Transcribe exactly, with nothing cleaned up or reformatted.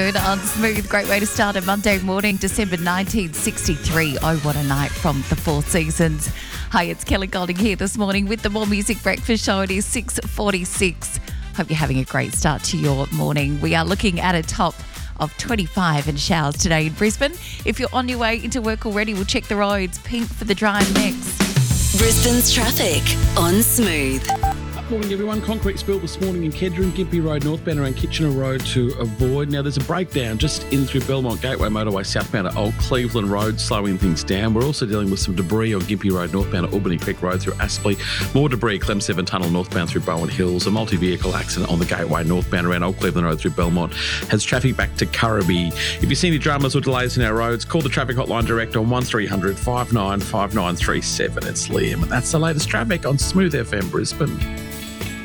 On Smooth, great way to start a Monday morning, December nineteen sixty-three. Oh, what a night from the Four Seasons. Hi, it's Kelly Golding here this morning with the More Music Breakfast Show. It is six forty-six. Hope you're having a great start to your morning. We are looking at a top of twenty-five and showers today in Brisbane. If you're on your way into work already, we'll check the roads. Pink for the drive next. Brisbane's traffic on Smooth. Morning everyone. Concrete spill this morning in Kedron, Gympie Road northbound around Kitchener Road to avoid. Now there's a breakdown just in through Belmont Gateway motorway southbound at Old Cleveland Road, slowing things down. We're also dealing with some debris on Gympie Road northbound at Albany Creek Road through Aspley. More debris Clem seven Tunnel northbound through Bowen Hills. A multi-vehicle accident on the Gateway northbound around Old Cleveland Road through Belmont has traffic back to Currabee. If you see any dramas or delays in our roads, call the traffic hotline direct on one three hundred five nine five nine three seven. It's Liam, and that's the latest traffic on Smooth F M Brisbane.